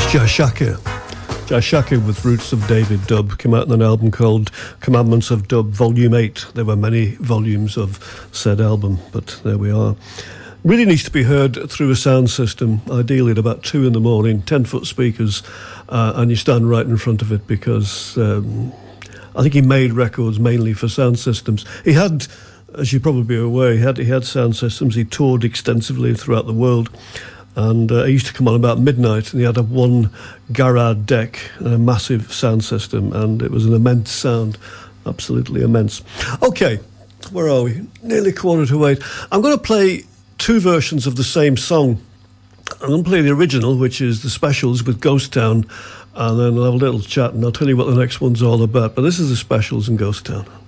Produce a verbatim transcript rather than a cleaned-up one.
Jazz Shaka. Jazz Shaka with Roots of David Dub came out in an album called Commandments of Dub Volume eight. There were many volumes of said album, but there we are. Really needs to be heard through a sound system, ideally at about two in the morning, ten-foot speakers, uh, and you stand right in front of it because um, I think he made records mainly for sound systems. He had, as you probably are aware, he had, he had sound systems. He toured extensively throughout the world. And uh, he used to come on about midnight, and he had a one Garrard deck, a massive sound system, and it was an immense sound, absolutely immense. Okay, where are we? Nearly quarter to eight. I'm going to play two versions of the same song. I'm going to play the original, which is the Specials with Ghost Town, and then I'll have a little chat, and I'll tell you what the next one's all about. But this is the Specials in Ghost Town.